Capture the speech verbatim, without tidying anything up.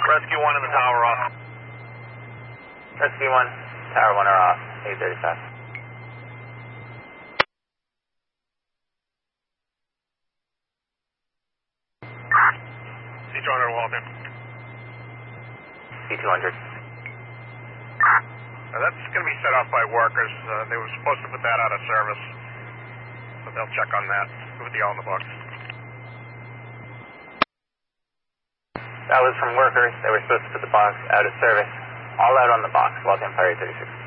Rescue one in the tower off. Rescue one, tower one are off, eight thirty-five. C two hundred Walton. C two hundred. Uh, that's going to be set off by workers. Uh, they were supposed to put that out of service. So they'll check on that with the all in the box. That was from workers. They were supposed to put the box out of service. All out on the box. Walton Empire eight thirty-six.